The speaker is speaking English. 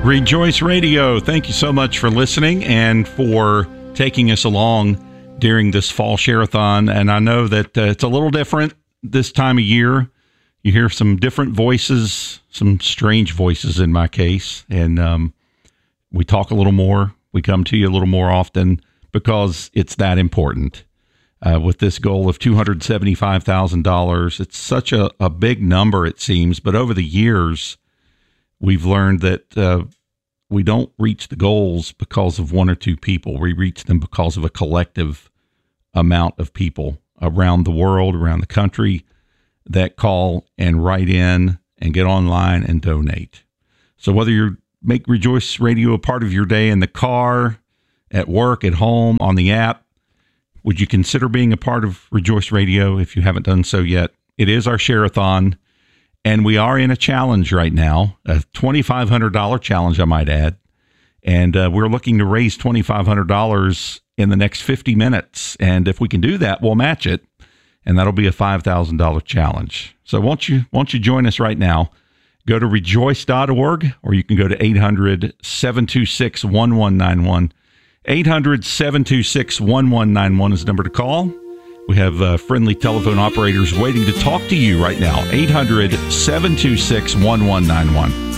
Rejoice Radio, thank you so much for listening and for taking us along during this fall share-a-thon. And I know that it's a little different this time of year. You hear some different voices, some strange voices in my case. And we talk a little more. We come to you a little more often because it's that important. With this goal of $275,000, it's such a big number, it seems. But over the years, we've learned that we don't reach the goals because of one or two people. We reach them because of a collective amount of people around the world, around the country, that call and write in and get online and donate. So whether you make Rejoice Radio a part of your day in the car, at work, at home, on the app, would you consider being a part of Rejoice Radio if you haven't done so yet? It is our share-a-thon. And we are in a challenge right now, a $2,500 challenge, I might add. And we're looking to raise $2,500 in the next 50 minutes. And if we can do that, we'll match it. And that'll be a $5,000 challenge. So won't you join us right now? Go to rejoice.org, or you can go to 800-726-1191. 800-726-1191 is the number to call. We have friendly telephone operators waiting to talk to you right now. 800-726-1191.